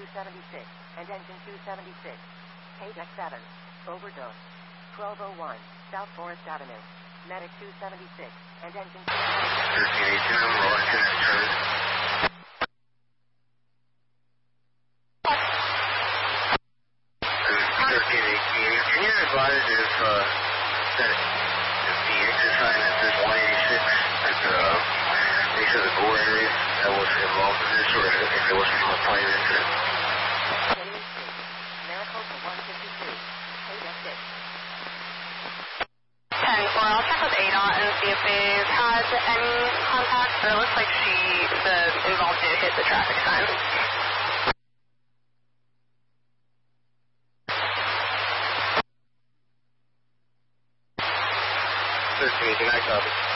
276, and engine 276. Paydeck 7. Overdose. 1201, South Forest Avenue. Medic 276, and engine 276. 1382, rolling to the turn. 1318, can you advise if the exit sign that says 186 at the base of the bore area that was involved in this, or if it was from a plane incident? Maricopa 152, Paydeck 6. 10-4, I'll check with ADOT and see if they've had any contact, but it looks like the involved did hit the traffic sign. 13, can I copy?